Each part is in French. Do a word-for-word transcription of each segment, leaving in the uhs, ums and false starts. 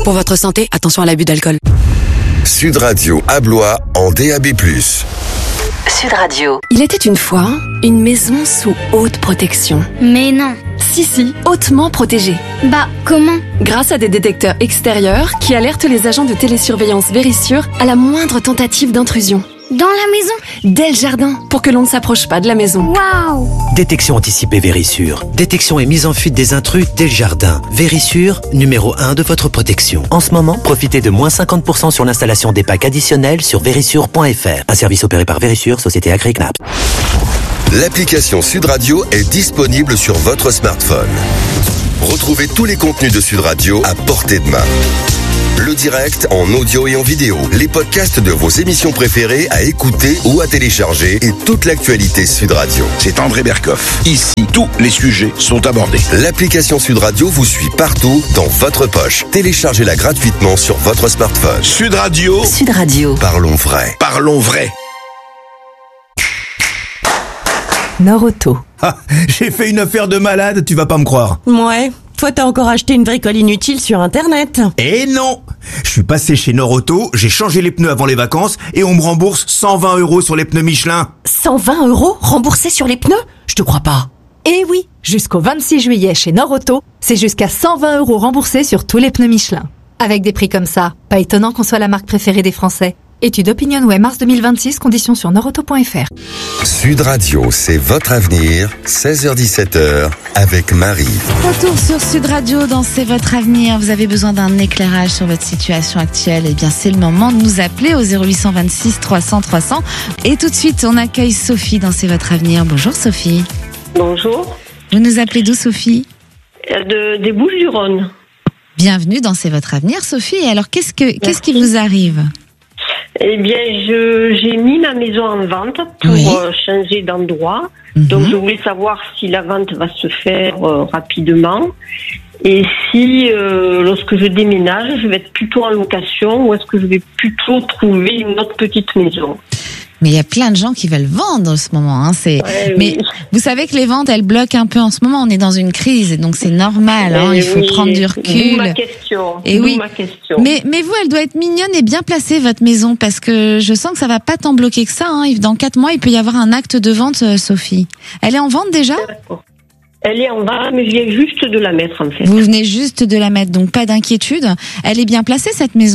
Pour votre santé, attention à l'abus d'alcool. Sud Radio à Blois en D A B plus. Sud Radio. Il était une fois une maison sous haute protection. Mais non. Si, si, hautement protégée. Bah, comment? Grâce à des détecteurs extérieurs qui alertent les agents de télésurveillance Vérissure à la moindre tentative d'intrusion. Dans la maison? Dès le jardin, pour que l'on ne s'approche pas de la maison. Waouh! Détection anticipée Vérissure. Détection et mise en fuite des intrus dès le jardin. Vérissure, numéro un de votre protection. En ce moment, profitez de moins cinquante pour cent sur l'installation des packs additionnels sur vérissure point f r. Un service opéré par Vérissure, société agréée C N A P. L'application Sud Radio est disponible sur votre smartphone. Retrouvez tous les contenus de Sud Radio à portée de main. Le direct en audio et en vidéo, les podcasts de vos émissions préférées à écouter ou à télécharger et toute l'actualité Sud Radio. C'est André Berkoff. Ici, tous les sujets sont abordés. L'application Sud Radio vous suit partout dans votre poche. Téléchargez-la gratuitement sur votre smartphone. Sud Radio. Sud Radio. Parlons vrai. Parlons vrai. Nord-Auto. Ah, j'ai fait une affaire de malade, tu vas pas me croire. Ouais, toi t'as encore acheté une bricole inutile sur internet. Eh non! Je suis passé chez Nord-Auto, j'ai changé les pneus avant les vacances et on me rembourse cent vingt euros sur les pneus Michelin. cent vingt euros remboursés sur les pneus? Je te crois pas. Eh oui, jusqu'au vingt-six juillet chez Nord-Auto, c'est jusqu'à cent vingt euros remboursés sur tous les pneus Michelin. Avec des prix comme ça, pas étonnant qu'on soit la marque préférée des Français. Étude OpinionWay mars deux mille vingt-six, conditions sur nordauto point f r. Sud Radio, c'est votre avenir, seize heures dix-sept heures, avec Marie. Retour sur Sud Radio dans C'est votre avenir. Vous avez besoin d'un éclairage sur votre situation actuelle? Eh bien, c'est le moment de nous appeler au zéro huit vingt-six trois cents trois cents. Et tout de suite, on accueille Sophie dans C'est votre avenir. Bonjour Sophie. Bonjour. Vous nous appelez d'où Sophie? De, des Bouches-du-Rhône. Bienvenue dans C'est votre avenir Sophie. Et alors, qu'est-ce que, qu'est-ce qui vous arrive? Eh bien, je, j'ai mis ma maison en vente pour oui. euh, changer d'endroit. Mm-hmm. Donc, je voulais savoir si la vente va se faire euh, rapidement et si, euh, lorsque je déménage, je vais être plutôt en location ou est-ce que je vais plutôt trouver une autre petite maison. Mais il y a plein de gens qui veulent vendre en ce moment. Hein. C'est... Ouais, mais oui. Vous savez que les ventes, elles bloquent un peu en ce moment. On est dans une crise, et donc c'est normal. Hein. Il faut oui. prendre du recul. D'où ma question. Et D'où oui. ma question. Mais, mais vous, elle doit être mignonne et bien placée, votre maison, parce que je sens que ça va pas tant bloquer que ça. Hein. Dans quatre mois, il peut y avoir un acte de vente, Sophie. Elle est en vente déjà ? D'accord. Elle est en vente, mais je viens juste de la mettre, en fait. Vous venez juste de la mettre, donc pas d'inquiétude. Elle est bien placée, cette maison ?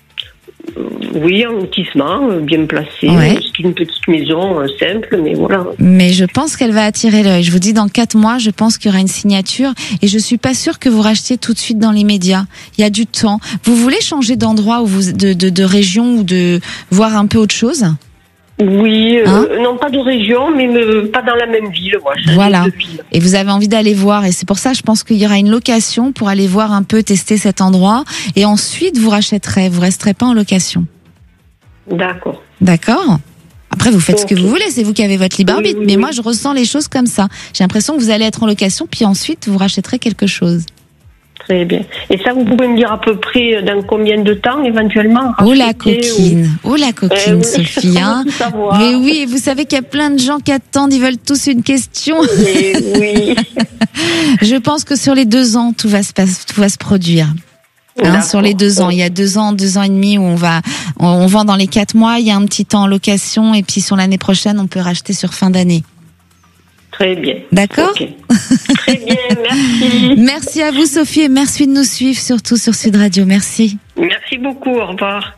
Oui, un lotissement bien placé. Ouais. C'est une petite maison euh, simple, mais voilà. Mais je pense qu'elle va attirer l'œil. Je vous dis, dans quatre mois, je pense qu'il y aura une signature et je suis pas sûre que vous rachetiez tout de suite dans les médias. Il y a du temps. Vous voulez changer d'endroit ou vous, de, de, de région ou de voir un peu autre chose ? Oui, euh, hein non pas de région, mais me, pas dans la même ville. Moi, voilà. Et vous avez envie d'aller voir, et c'est pour ça, je pense qu'il y aura une location pour aller voir un peu, tester cet endroit, et ensuite vous rachèterez, vous resterez pas en location. D'accord. D'accord. Après, vous faites okay. ce que vous voulez, c'est vous qui avez votre libre arbitre, oui, oui, mais oui. moi, je ressens les choses comme ça. J'ai l'impression que vous allez être en location, puis ensuite vous rachèterez quelque chose. Très bien. Et ça, vous pouvez me dire à peu près dans combien de temps, éventuellement? Oh la coquine, ou... oh la coquine, eh oui, Sophie. Hein. Mais oui, vous savez qu'il y a plein de gens qui attendent, ils veulent tous une question. Eh oui. Je pense que sur les deux ans, tout va se, tout va se produire. Hein, sur les deux ans, il y a deux ans, deux ans et demi où on va, on, on vend dans les quatre mois. Il y a un petit temps en location, et puis sur l'année prochaine, on peut racheter sur fin d'année. Très bien. D'accord. Okay. Très bien, merci. Merci à vous, Sophie, et merci de nous suivre, surtout sur Sud Radio. Merci. Merci beaucoup, au revoir.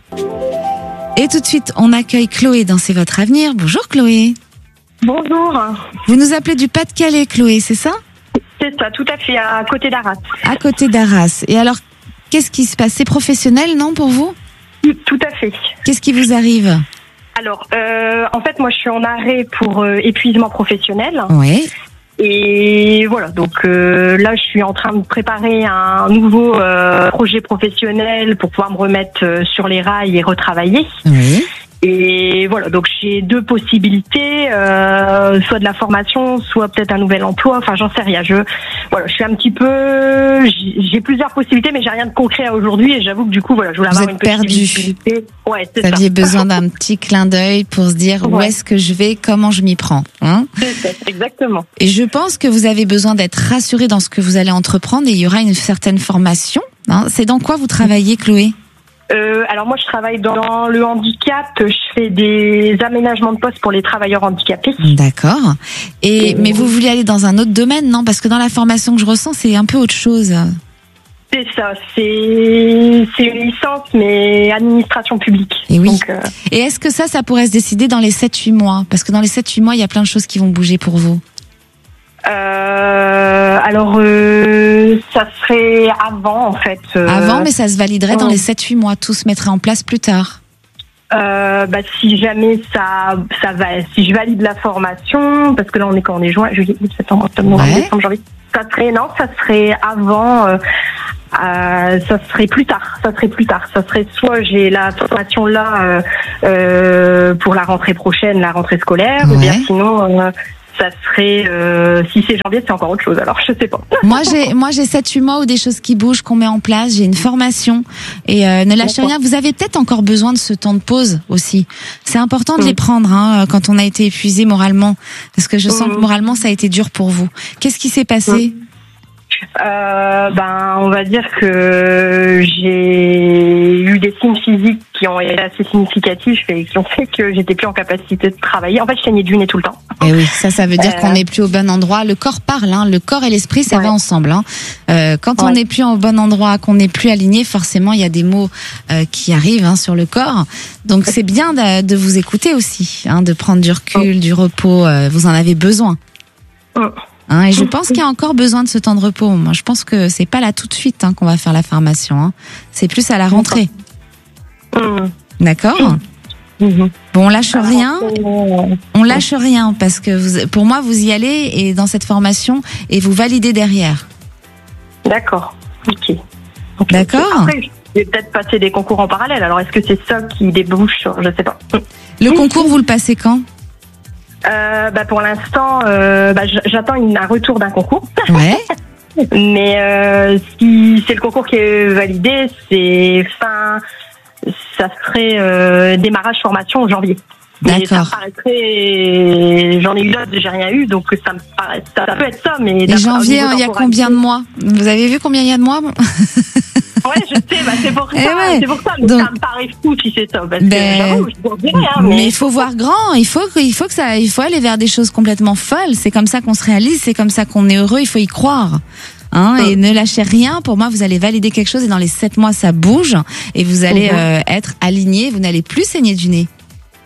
Et tout de suite, on accueille Chloé dans C'est votre avenir. Bonjour Chloé. Bonjour. Vous nous appelez du Pas-de-Calais, Chloé, c'est ça ? C'est ça, tout à fait, à côté d'Arras. À côté d'Arras. Et alors, qu'est-ce qui se passe ? C'est professionnel, non, pour vous ? Tout à fait. Qu'est-ce qui vous arrive ? Alors, euh, en fait, moi, je suis en arrêt pour euh, épuisement professionnel. Oui. Et voilà, donc euh, là, je suis en train de préparer un nouveau euh, projet professionnel pour pouvoir me remettre euh, sur les rails et retravailler. Oui. Et voilà, donc j'ai deux possibilités, euh, soit de la formation, soit peut-être un nouvel emploi. Enfin, j'en sais rien. Je, voilà, je suis un petit peu, j'ai plusieurs possibilités, mais j'ai rien de concret à aujourd'hui. Et j'avoue que du coup, voilà, je voulais Vous avoir êtes une petite perdu. visibilité. Ouais, c'est Vous ça. aviez besoin d'un petit clin d'œil pour se dire ouais. où est-ce que je vais, comment je m'y prends. Hein ? C'est ça, exactement. Et je pense que vous avez besoin d'être rassuré dans ce que vous allez entreprendre. Et il y aura une certaine formation Hein, c'est dans quoi vous travaillez, Chloé ? Euh, alors moi je travaille dans le handicap, je fais des aménagements de poste pour les travailleurs handicapés. D'accord. Et mais vous voulez aller dans un autre domaine, non ? Parce que dans la formation que je ressens, c'est un peu autre chose. C'est ça, c'est c'est une licence mais administration publique. Et oui. Donc, euh... Et est-ce que ça, ça pourrait se décider dans les sept huit mois ? Parce que dans les sept huit mois, il y a plein de choses qui vont bouger pour vous. Euh, alors, euh, ça serait avant, en fait. Euh, avant, mais ça se validerait dans les sept huit mois. Tout se mettrait en place plus tard. Euh, bah, si jamais ça, ça va, si je valide la formation, parce que là, on est quand on est juin, juillet, septembre, octobre, novembre, Ouais. décembre, janvier. Ça serait, non, ça serait avant, euh, euh, ça serait plus tard, ça serait plus tard. Ça serait soit j'ai la formation là, euh, euh, pour la rentrée prochaine, la rentrée scolaire, Ouais. ou bien sinon, euh, ça serait, euh, si c'est janvier, c'est encore autre chose. Alors, je sais pas. Moi, j'ai, moi, j'ai sept huit mois où des choses qui bougent, qu'on met en place. J'ai une formation et euh, ne lâchez rien. Vous avez peut-être encore besoin de ce temps de pause aussi. C'est important de Mm. les prendre hein, quand on a été épuisé moralement, parce que je sens que moralement ça a été dur pour vous. Qu'est-ce qui s'est passé ? Euh, ben, on va dire que j'ai eu des signes physiques qui ont été assez significatifs et qui ont fait que j'étais plus en capacité de travailler. En fait, je saignais du nez tout le temps. Et oui, ça, ça veut dire Euh, qu'on n'est plus au bon endroit. Le corps parle, hein. Le corps et l'esprit, ça va ensemble. Hein. Euh, quand on Ouais. n'est plus au bon endroit, qu'on n'est plus aligné, forcément, il y a des mots euh, qui arrivent hein, sur le corps. Donc, c'est bien de, de vous écouter aussi, hein, de prendre du recul, du repos. Euh, vous en avez besoin. Hein, et je pense qu'il y a encore besoin de ce temps de repos. Moi, je pense que c'est pas là tout de suite hein, qu'on va faire la formation. Hein. C'est plus à la rentrée. D'accord ? Bon, on lâche rien. On lâche rien parce que vous, pour moi, vous y allez et dans cette formation et vous validez derrière. D'accord. Ok. D'accord. Après, je vais peut-être passer des concours en parallèle. Alors, est-ce que c'est ça qui débouche sur, je sais pas. Le concours, vous le passez quand ? Euh, bah, pour l'instant, euh, bah, j- j'attends une- un retour d'un concours. Ouais. Mais euh, si c'est le concours qui est validé, c'est fin, ça serait euh, démarrage formation en janvier. Mais ça me paraîtrait, j'en ai eu d'autres, j'ai rien eu, donc ça me paraît, ça, ça peut être ça, mais. Et janvier, il y a combien de mois ? Vous avez vu combien il y a de mois ? Ouais, je sais, bah c'est pour ça, Eh ouais. c'est pour ça, mais Donc- ça me paraît fou si c'est ça, parce Ben, que j'avoue, je vous dirais, hein, mais il faut voir grand, il faut que- il faut que ça, il faut aller vers des choses complètement folles. C'est comme ça qu'on se réalise, c'est comme ça qu'on est heureux. Il faut y croire. Hein, et ne lâchez rien. Pour moi, vous allez valider quelque chose et dans les sept mois, ça bouge et vous allez Mhm. euh, être aligné. Vous n'allez plus saigner du nez.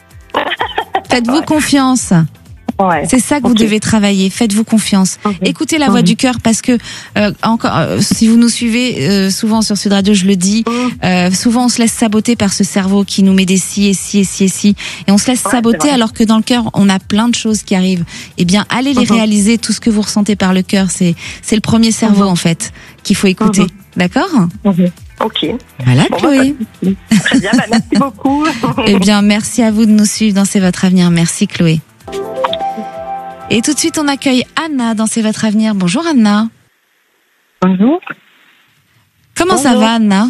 Faites-vous confiance. Ouais. C'est ça que vous devez travailler. Faites-vous confiance. Écoutez la voix du cœur parce que euh, encore, euh, si vous nous suivez euh, souvent sur Sud Radio, je le dis, euh, souvent on se laisse saboter par ce cerveau qui nous met des si et si et si et si, et on se laisse Ouais, saboter c'est vrai. alors que dans le cœur on a plein de choses qui arrivent. Eh bien, allez les Mhm. réaliser. Tout ce que vous ressentez par le cœur, c'est c'est le premier cerveau en fait qu'il faut écouter. Mhm. D'accord ? Ok. Voilà, Bon, Chloé. bah, très bien, bah, merci beaucoup. Eh bien, merci à vous de nous suivre dans C'est votre avenir. Merci, Chloé. Et tout de suite, on accueille Anna dans C'est votre avenir. Bonjour, Anna. Bonjour. Comment ça Bonjour. va, Anna?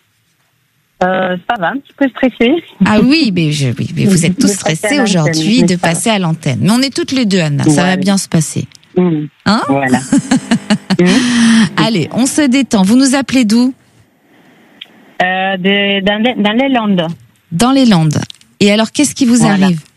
Euh, ça va, un petit peu stressée. Ah oui, mais, je, oui, mais vous êtes tous De passer à stressés l'antenne, aujourd'hui mais de ça va. passer à l'antenne. Mais on est toutes les deux, Anna. Ça va Ouais. bien se passer. Mmh. Hein? Voilà. Allez, on se détend. Vous nous appelez d'où? Euh, de, dans, les, dans les Landes. Dans les Landes. Et alors, qu'est-ce qui vous Voilà. arrive?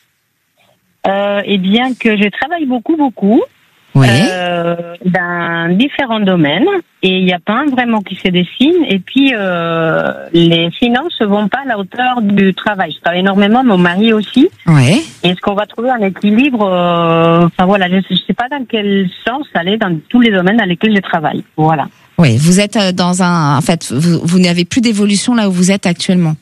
Euh, eh bien que je travaille beaucoup, beaucoup. Oui. Euh, dans différents domaines et il n'y a pas un vraiment qui se dessine et puis euh, les finances ne vont pas à la hauteur du travail. Je travaille énormément, mon mari aussi. Ouais. Et est-ce qu'on va trouver un équilibre euh, Enfin voilà, je ne sais pas dans quel sens aller dans tous les domaines dans lesquels je travaille. Voilà. Oui, vous êtes euh, dans un... En fait, vous, vous n'avez plus d'évolution là où vous êtes actuellement.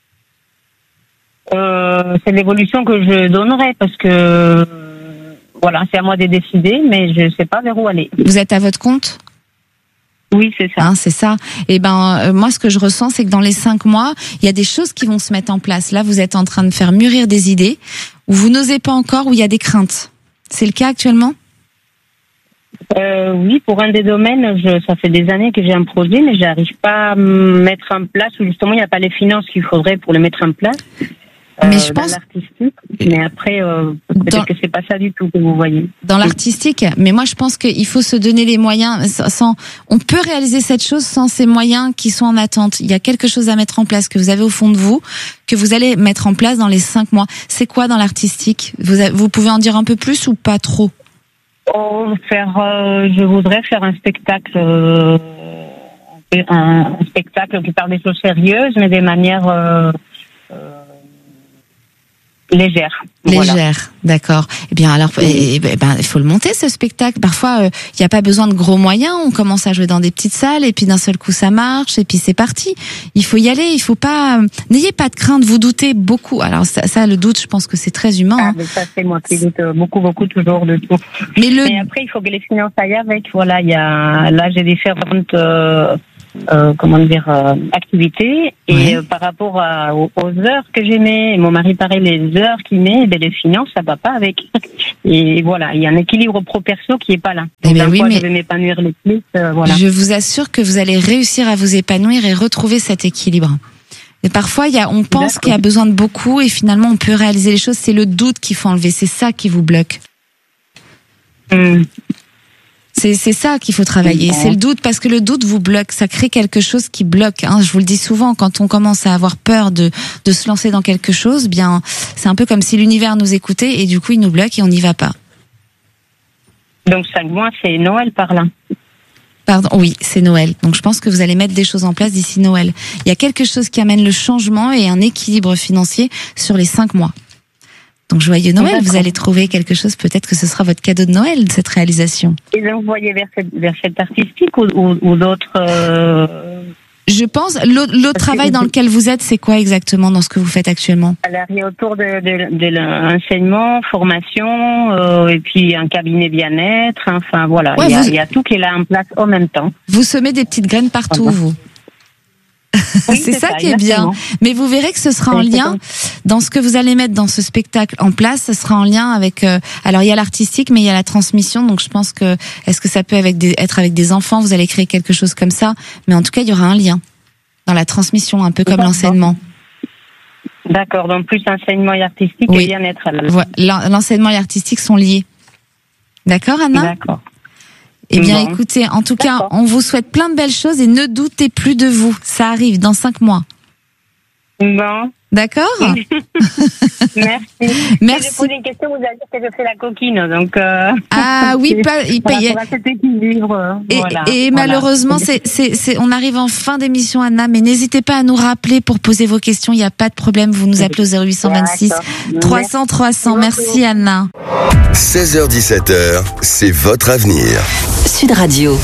Euh, c'est l'évolution que je donnerais parce que voilà, c'est à moi de décider, mais je ne sais pas vers où aller. Vous êtes à votre compte? Oui, c'est ça. Hein, c'est ça. Et ben, euh, moi, ce que je ressens, c'est que dans les cinq mois, il y a des choses qui vont se mettre en place. Là, vous êtes en train de faire mûrir des idées où vous n'osez pas encore, où il y a des craintes. C'est le cas actuellement? Euh, oui, pour un des domaines, je, ça fait des années que j'ai un projet, mais j'arrive pas à me mettre en place, ou justement, il n'y a pas les finances qu'il faudrait pour le mettre en place. Euh, mais je pense l'artistique, mais après euh, peut-être dans... que c'est pas ça du tout que vous voyez. Dans l'artistique, mais moi je pense qu'il faut se donner les moyens. Sans, on peut réaliser cette chose sans ces moyens qui sont en attente. Il y a quelque chose à mettre en place que vous avez au fond de vous, que vous allez mettre en place dans les cinq mois. C'est quoi dans l'artistique ? Vous, avez, vous pouvez en dire un peu plus ou pas trop ? Oh, faire, euh, je voudrais faire un spectacle, euh, un, un spectacle qui parle des choses sérieuses, mais des manières euh, euh, légères. Légère, voilà. D'accord. Eh bien, alors, eh, eh ben, il faut le monter ce spectacle. Parfois, il euh, n'y a pas besoin de gros moyens. On commence à jouer dans des petites salles, et puis d'un seul coup, ça marche, et puis c'est parti. Il faut y aller. Il faut pas. Euh, n'ayez pas de crainte. Vous doutez beaucoup. Alors ça, ça, le doute, je pense que c'est très humain. Ah, mais ça, c'est moi qui doute beaucoup, beaucoup toujours de tout. Mais le. Mais après, il faut que les finances aillent avec. Voilà, il y a. Là, j'ai différentes. Euh... Euh, comment dire euh, activités et ouais. euh, par rapport à, aux, aux heures que j'ai mis, et mon mari pareil les heures qu'il met, ben les finances ça va pas avec et voilà il y a un équilibre pro perso qui est pas là. Eh ben d'un oui, fois, mais je vais m'épanouir le plus euh, voilà. Je vous assure que vous allez réussir à vous épanouir et retrouver cet équilibre. Et parfois il y a on pense D'accord. qu'il y a besoin de beaucoup et finalement on peut réaliser les choses. C'est le doute qu'il faut enlever. C'est ça qui vous bloque. Hum. C'est, c'est ça qu'il faut travailler, c'est le doute, parce que le doute vous bloque, ça crée quelque chose qui bloque. Hein. Je vous le dis souvent, quand on commence à avoir peur de, de se lancer dans quelque chose, bien, c'est un peu comme si l'univers nous écoutait et du coup il nous bloque et on n'y va pas. Donc cinq mois, c'est Noël par là. Pardon, oui, c'est Noël. Donc je pense que vous allez mettre des choses en place d'ici Noël. Il y a quelque chose qui amène le changement et un équilibre financier sur les cinq mois. Donc joyeux Noël, D'accord. Vous allez trouver quelque chose, peut-être que ce sera votre cadeau de Noël, cette réalisation. Et donc vous voyez vers cette, vers cette artistique ou, ou, ou d'autres euh... Je pense, l'autre, l'autre travail dans lequel vous êtes, c'est quoi exactement dans ce que vous faites actuellement ? Alors il y a autour de, de, de l'enseignement, formation, euh, et puis un cabinet bien-être, enfin voilà, ouais, il, y a, vous... il y a tout qui est là en place en même temps. Vous semez des petites graines partout, voilà. Vous Oui, c'est, c'est ça, ça qui est bien. Mais vous verrez que ce sera en lien dans ce que vous allez mettre dans ce spectacle en place. Ce sera en lien avec. Euh, alors il y a l'artistique, mais il y a la transmission. Donc je pense que est-ce que ça peut avec des, être avec des enfants ? Vous allez créer quelque chose comme ça. Mais en tout cas, il y aura un lien dans la transmission, un peu comme D'accord. l'enseignement. D'accord. Donc plus enseignement et artistique oui. et bien-être. Voilà, l'enseignement et l'artistique sont liés. D'accord, Anna ? D'accord. Eh bien, bon. Écoutez, en tout D'accord. cas, on vous souhaite plein de belles choses et ne doutez plus de vous. Ça arrive dans cinq mois. Bon. D'accord. Merci. Merci. Je pose une question, vous allez dire que je fais la coquine, donc. Euh... Ah oui, pas. Il paye. Cet équilibre. Et, voilà. et voilà. malheureusement, c'est, c'est, c'est, on arrive en fin d'émission, Anna, mais n'hésitez pas à nous rappeler pour poser vos questions. Il n'y a pas de problème. Vous nous appelez au zéro huit vingt-six trois cents trois cents. Merci, Anna. seize heures dix-sept heures, c'est votre avenir. Sud Radio.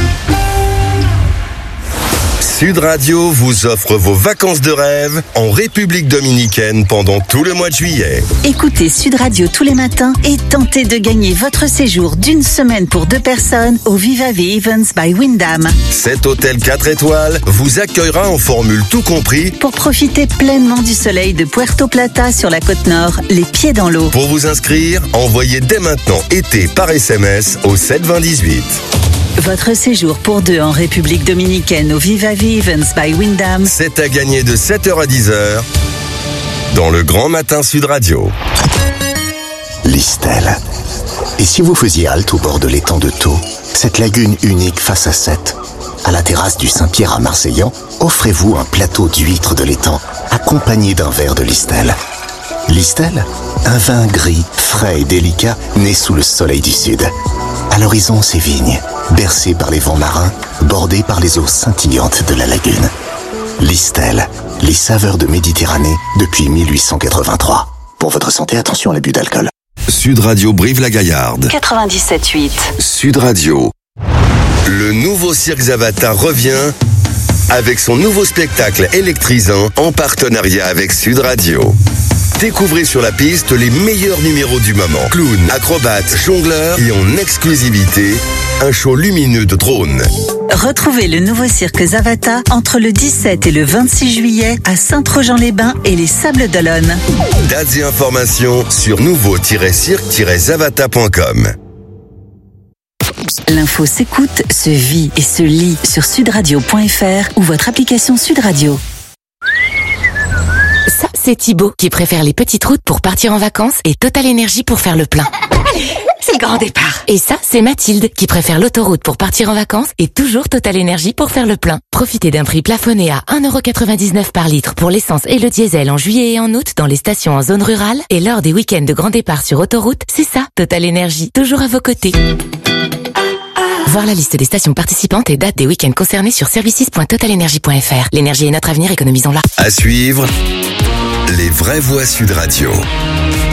Sud Radio vous offre vos vacances de rêve en République dominicaine pendant tout le mois de juillet. Écoutez Sud Radio tous les matins et tentez de gagner votre séjour d'une semaine pour deux personnes au Viva Vie Events by Wyndham. Cet hôtel quatre étoiles vous accueillera en formule tout compris pour profiter pleinement du soleil de Puerto Plata sur la côte nord, les pieds dans l'eau. Pour vous inscrire, envoyez dès maintenant été par S M S au sept vingt dix-huit. Votre séjour pour deux en République dominicaine au Viva Vie Events by Wyndham. C'est à gagner de sept heures à dix heures dans le Grand Matin Sud Radio. Listel. Et si vous faisiez halte au bord de l'étang de Thau, cette lagune unique face à Sète, à la terrasse du Saint-Pierre à Marseillan, offrez-vous un plateau d'huîtres de l'étang accompagné d'un verre de Listel. Listel, un vin gris, frais et délicat né sous le soleil du sud. À l'horizon, ces vignes, bercées par les vents marins, bordées par les eaux scintillantes de la lagune. Listel, les saveurs de Méditerranée depuis mille huit cent quatre-vingt-trois. Pour votre santé, attention à l'abus d'alcool. Sud Radio Brive-la-Gaillarde. quatre-vingt-dix-sept huit. Sud Radio. Le nouveau Cirque Zavata revient avec son nouveau spectacle électrisant en partenariat avec Sud Radio. Découvrez sur la piste les meilleurs numéros du moment. Clown, acrobates, jongleurs et en exclusivité, un show lumineux de drones. Retrouvez le nouveau cirque Zavata entre le dix-sept et le vingt-six juillet à Saint-Trojan-les-Bains et les Sables d'Olonne. Dates et informations sur nouveau tiret cirque tiret zavata point com. L'info s'écoute, se vit et se lit sur sudradio point f r ou votre application Sud Radio. Ça, c'est c'est Thibaut qui préfère les petites routes pour partir en vacances et Total Énergie pour faire le plein. C'est le grand départ. Et ça, c'est Mathilde qui préfère l'autoroute pour partir en vacances et toujours Total Énergie pour faire le plein. Profitez d'un prix plafonné à un euro quatre-vingt-dix-neuf par litre pour l'essence et le diesel en juillet et en août dans les stations en zone rurale et lors des week-ends de grand départ sur autoroute. C'est ça, Total Énergie, toujours à vos côtés. Voir la liste des stations participantes et date des week-ends concernés sur services point total énergie point f r. L'énergie est notre avenir, économisons-la. À suivre, les vraies voix Sud Radio.